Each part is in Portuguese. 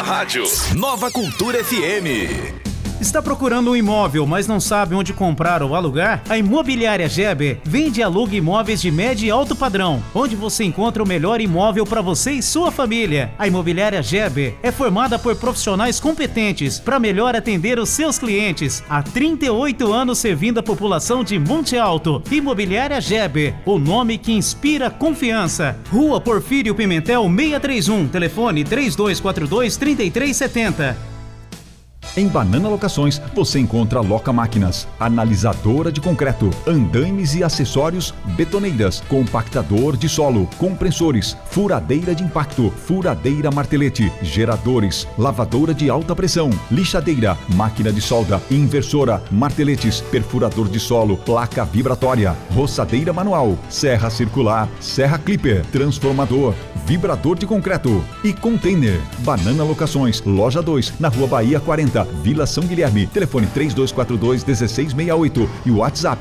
rádio. Nova Cultura FM. Está procurando um imóvel, mas não sabe onde comprar ou alugar? A Imobiliária Geber vende e aluga imóveis de médio e alto padrão, onde você encontra o melhor imóvel para você e sua família. A Imobiliária Geber é formada por profissionais competentes para melhor atender os seus clientes. Há 38 anos servindo a população de Monte Alto. Imobiliária Geber, o nome que inspira confiança. Rua Porfírio Pimentel 631, telefone 3242-3370. Em Banana Locações, você encontra Loca Máquinas, analisadora de concreto, andaimes e acessórios, betoneiras, compactador de solo, compressores, furadeira de impacto, furadeira martelete, geradores, lavadora de alta pressão, lixadeira, máquina de solda, inversora, marteletes, perfurador de solo, placa vibratória, roçadeira manual, serra circular, serra clipper, transformador, vibrador de concreto e container. Banana Locações, loja 2, na Rua Bahia 40, Vila São Guilherme, telefone 3242-1668 e o WhatsApp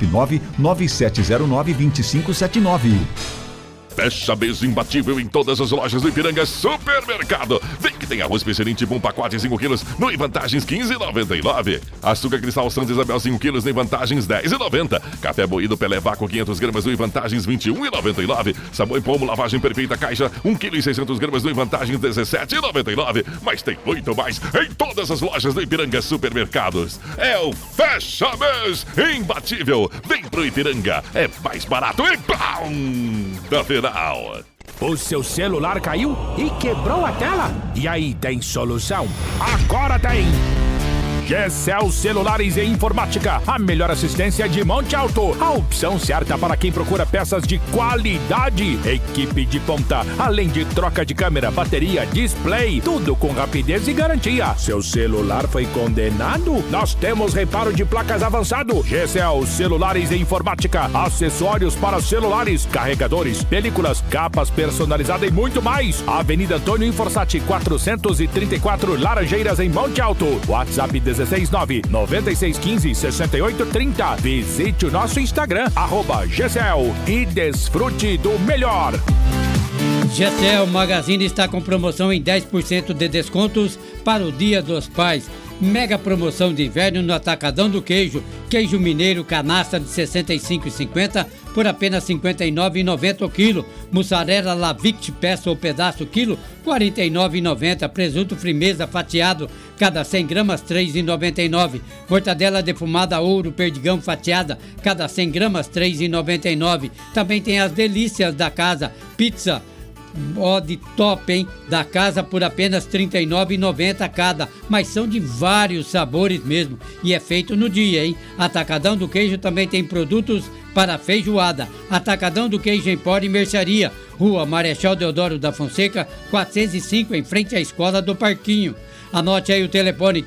99709-2579. Fecha mês imbatível em todas as lojas do Ipiranga Supermercado. Vem que tem arroz Peixeirinho Tibum pacote 5 quilos no Em Vantagens 15,99. Açúcar Cristal Santa Isabel 5 quilos no Em Vantagens 10,90. Café moído Pelé Vácuo 500 gramas no Em Vantagens 21,99. Sabão em Pomo Lavagem Perfeita Caixa 1,6 kg no Em Vantagens 17,99. Mas tem muito mais em todas as lojas do Ipiranga Supermercados. É o Fecha Mês imbatível. Vem pro Ipiranga, é mais barato e pau da feira. O seu celular caiu e quebrou a tela? E aí, tem solução? Agora tem! GCL Celulares e Informática, a melhor assistência de Monte Alto. A opção certa para quem procura peças de qualidade. Equipe de ponta, além de troca de câmera, bateria, display, tudo com rapidez e garantia. Seu celular foi condenado? Nós temos reparo de placas avançado. GCL Celulares e Informática, acessórios para celulares, carregadores, películas, capas personalizadas e muito mais. Avenida Antônio Inforçati, 434 Laranjeiras, em Monte Alto. WhatsApp 169-9615-6830. Visite o nosso Instagram, @GCL, e desfrute do melhor. GCL Magazine está com promoção em 10% de descontos para o Dia dos Pais. Mega promoção de inverno no Atacadão do Queijo. Queijo mineiro canastra de R$ 65,50 por apenas R$ 59,90 o quilo. Mussarela Lavict peça ou pedaço quilo, R$ 49,90. Presunto Frimeza fatiado, cada 100 gramas R$ 3,99. Mortadela defumada Ouro Perdigão fatiada, cada 100 gramas R$ 3,99. Também tem as delícias da casa, pizza de top, hein? Da casa por apenas R$ 39,90 cada, mas são de vários sabores mesmo, e é feito no dia, hein? Atacadão do Queijo também tem produtos para feijoada. Atacadão do Queijo Empório e Mercearia, Rua Marechal Deodoro da Fonseca, 405, em frente à Escola do Parquinho. Anote aí o telefone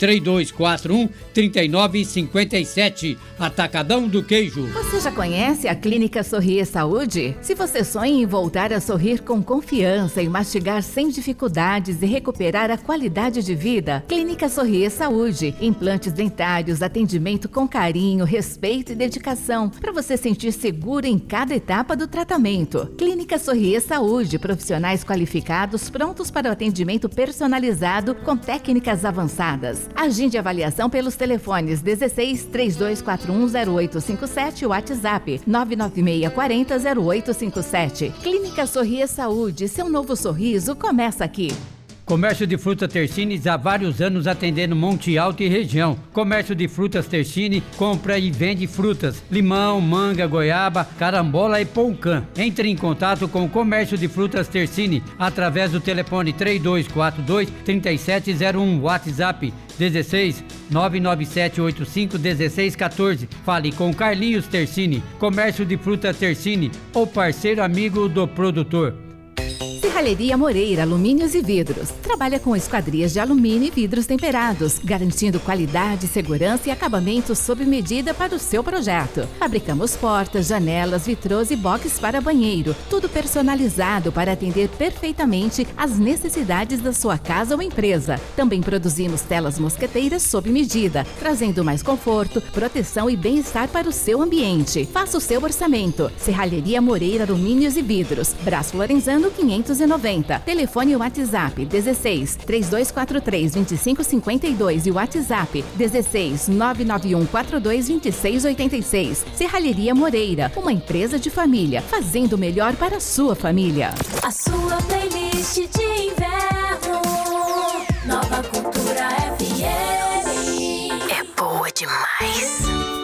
3241-3957. Atacadão do Queijo. Você já conhece a Clínica Sorrir Saúde? Se você sonha em voltar a sorrir com confiança e mastigar sem dificuldades e recuperar a qualidade de vida, Clínica Sorrir Saúde. Implantes dentários, atendimento com carinho, respeito e dedicação, para você sentir seguro em cada etapa do tratamento. Clínica Sorrir Saúde, profissionais qualificados prontos para o atendimento personalizado com técnicas avançadas. Agende avaliação pelos telefones 16 3241 0857 e WhatsApp 996 40 0857. Clínica Sorrir Saúde, seu novo sorriso começa aqui. Comércio de Frutas Tersini há vários anos atendendo Monte Alto e região. Comércio de Frutas Tersini compra e vende frutas, limão, manga, goiaba, carambola e poucã. Entre em contato com o Comércio de Frutas Tersini através do telefone 3242-3701, WhatsApp 16 99785 1614. Fale com Carlinhos Tersini. Comércio de Frutas Tersini, o parceiro amigo do produtor. Serralheria Moreira Alumínios e Vidros. Trabalha com esquadrias de alumínio e vidros temperados, garantindo qualidade, segurança e acabamento sob medida para o seu projeto. Fabricamos portas, janelas, vitrôs e boxes para banheiro. Tudo personalizado para atender perfeitamente às necessidades da sua casa ou empresa. Também produzimos telas mosqueteiras sob medida, trazendo mais conforto, proteção e bem-estar para o seu ambiente. Faça o seu orçamento. Serralheria Moreira Alumínios e Vidros. Brás Lorenzano 509. 99142-9090. Telefone e WhatsApp 16 3243 2552 e WhatsApp 16 99142 2686. Serralheria Moreira, uma empresa de família, fazendo o melhor para a sua família. A sua playlist de inverno, Nova Cultura FM. É boa demais.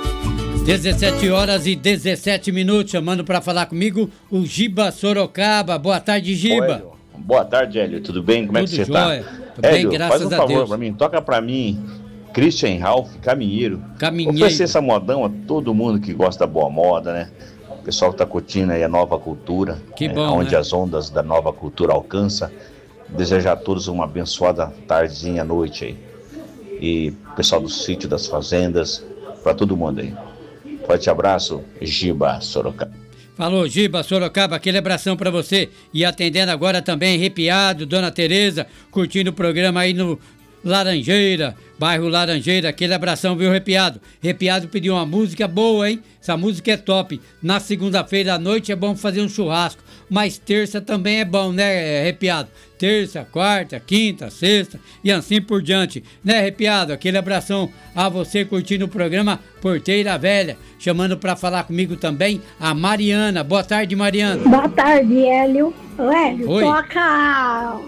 17 horas e 17 minutos, chamando para falar comigo o Giba Sorocaba. Boa tarde, Giba. Boa tarde, Hélio. Tudo bem? Como é que você tá? Tudo bem, graças a Deus. Faz um favor pra mim, toca pra mim Christian Ralph, Caminheiro. Oferecer essa modão a todo mundo que gosta da boa moda, né? O pessoal que tá curtindo aí a Nova Cultura, que bom, onde né? as ondas da Nova Cultura alcançam. Desejar a todos uma abençoada tardezinha, noite aí. E pessoal do sítio, das fazendas, pra todo mundo aí. Forte abraço, Giba Sorocaba. Falou, Giba Sorocaba, aquele abração pra você. E atendendo agora também, Arrepiado, Dona Tereza, curtindo o programa aí no Laranjeira, bairro Laranjeira, aquele abração, viu, Arrepiado? Arrepiado pediu uma música boa, hein? Essa música é top. Na segunda-feira à noite é bom fazer um churrasco, mas terça também é bom, né, Arrepiado? Terça, quarta, quinta, sexta e assim por diante, né, Arrepiado? Aquele abração a você curtindo o programa Porteira Velha, chamando para falar comigo também a Mariana. Boa tarde, Mariana. Boa tarde, Hélio. Ô, Hélio, oi. Toca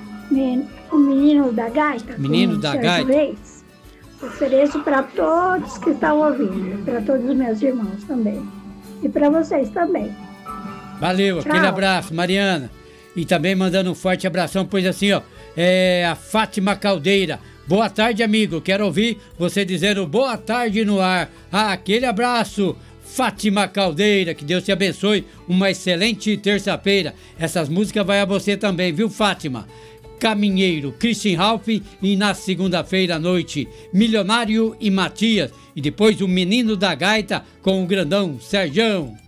o Menino da Gaita. Menino da Gaita. Reis. Ofereço para todos que estão ouvindo, para todos os meus irmãos também. E para vocês também. Valeu, Tchau. aquele abraço, Mariana. E também mandando um forte abração, pois assim, ó, a Fátima Caldeira. Boa tarde, amigo. Quero ouvir você dizendo boa tarde no ar. Aquele abraço, Fátima Caldeira. Que Deus te abençoe. Uma excelente terça-feira. Essas músicas vai a você também, viu, Fátima? Caminheiro, Christian Ralph e na segunda-feira à noite, Milionário e Matias. E depois o Menino da Gaita com o grandão Serjão.